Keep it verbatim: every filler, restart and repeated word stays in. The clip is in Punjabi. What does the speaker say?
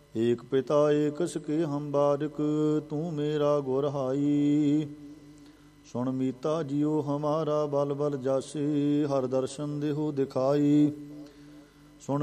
ਏਕ ਪਿਤਾ ਏਕ ਸਕੇ ਹਮ ਬਾਰਿਕ, ਤੂੰ ਮੇਰਾ ਗੁਰ ਹਾਈ। ਸੁਣ ਮੀਤਾ ਜਿਉ ਹਮਾਰਾ ਬਲ ਬਲ ਜਾਸੀ, ਹਰ ਦਰਸ਼ਨ ਦੇਹੁ ਦਿਖਾਈ।